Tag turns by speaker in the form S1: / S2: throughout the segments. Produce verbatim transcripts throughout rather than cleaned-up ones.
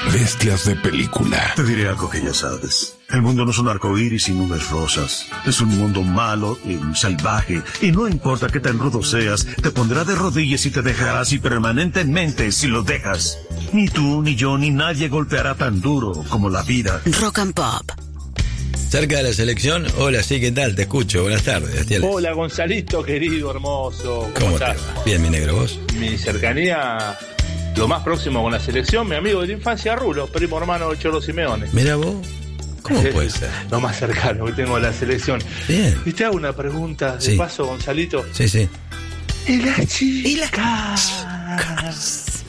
S1: Bestias de película.
S2: Te diré algo que ya sabes. El mundo no es un arcoíris y nubes rosas. Es un mundo malo y salvaje. Y no importa qué tan rudo seas, te pondrá de rodillas y te dejará así permanentemente si lo dejas. Ni tú, ni yo, ni nadie golpeará tan duro como la vida.
S3: Rock and Pop.
S4: Cerca de la selección, hola, sí, ¿qué tal? Te escucho, buenas tardes. Atiales.
S5: Hola, Gonzalito, querido, hermoso. ¿Cómo,
S4: ¿Cómo
S5: estás?
S4: estás? Bien, mi negro, ¿vos?
S5: Mi cercanía, lo más próximo con la selección, mi amigo de la infancia, Rulo, primo hermano de Cholo Simeone.
S4: Mira vos, ¿cómo puede ser?
S5: Lo más cercano que tengo a la selección.
S4: Bien.
S5: Y te hago una pregunta de
S4: Sí.
S5: paso, Gonzalito.
S4: Sí, sí.
S5: ¿Y las chicas?
S4: ¿Y las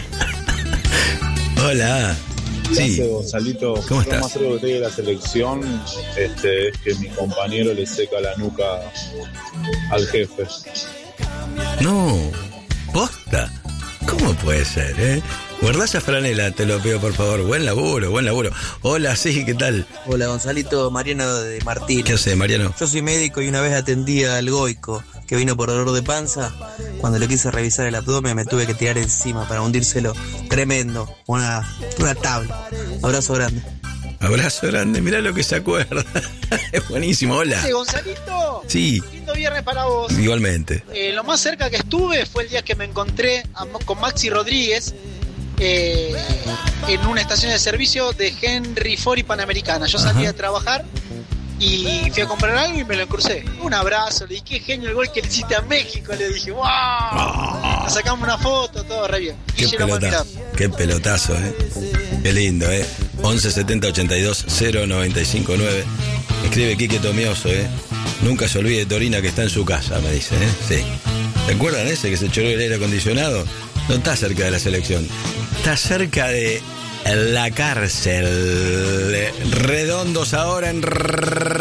S4: Hola. Sí.
S6: Gracias, Gonzalito.
S4: ¿Cómo
S6: Lo
S4: estás?
S6: más algo que tiene la selección este, es que mi compañero le seca la nuca al jefe.
S4: No, posta. ¿Cómo puede ser, eh? Guardá esa franela, te lo pido por favor. Buen laburo, buen laburo. Hola, sí, ¿qué tal?
S7: Hola, Gonzalito, Mariano de Martín.
S4: ¿Qué haces, Mariano?
S7: Yo soy médico y una vez atendí al Goico, que vino por dolor de panza. Cuando le quise revisar el abdomen me tuve que tirar encima para hundírselo. Tremendo, una, una tabla. Abrazo grande.
S4: Abrazo grande, mirá lo que se acuerda. Es buenísimo, hola.
S8: Sí, Gonzalito.
S4: Sí,
S8: Lindo viernes para vos.
S4: igualmente.
S8: Eh, lo más cerca que estuve fue el día que me encontré a- con Maxi Rodríguez eh, en una estación de servicio de Henry Ford y Panamericana. Yo salí
S4: Ajá.
S8: a trabajar y fui a comprar algo y me lo crucé. Un abrazo, le dije, qué genio el gol que le hiciste a México. Le dije, wow. Nos sacamos una foto, todo re bien.
S4: Qué
S8: Guille Loma
S4: pelotazo,
S8: Miranda.
S4: qué pelotazo, eh. Qué lindo, eh. once setenta ochenta y dos cero noventa y cinco nueve. Escribe Quique Tomioso, eh. Nunca se olvide Torina que está en su casa, me dice, eh. Sí. ¿Se acuerdan ese que se choró el aire acondicionado? No está cerca de la selección. Está cerca de la cárcel. Redondos ahora en